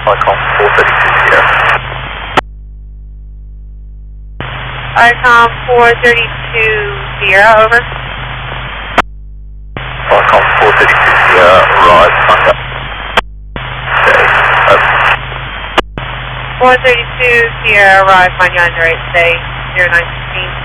Icon 432 Sierra. Icon 432 Sierra, over. Icon 432 Sierra, arrive, Tango. Okay, over. 432 Sierra, arrive, Manya under 8, stay 0916.